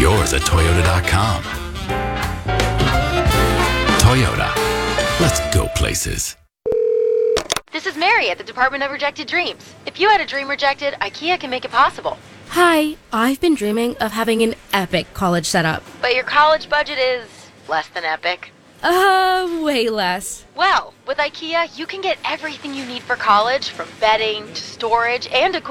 yours at Toyota.com. Toyota. Let's go places. This is Mary at the Department of Rejected Dreams. If you had a dream rejected, IKEA can make it possible. Hi, I've been dreaming of having an epic college setup. But your college budget is less than epic. Way less. Well, with IKEA, you can get everything you need for college, from bedding to storage and a